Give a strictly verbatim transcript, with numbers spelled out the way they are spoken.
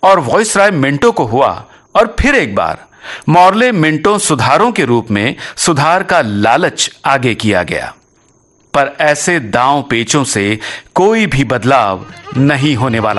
और viceroy Minto को हुआ, और फिर एक बार मॉर्ले मिंटो सुधारों के रूप में सुधार का लालच आगे किया गया। पर ऐसे दांव पेचों से कोई भी बदलाव नहीं होने वाला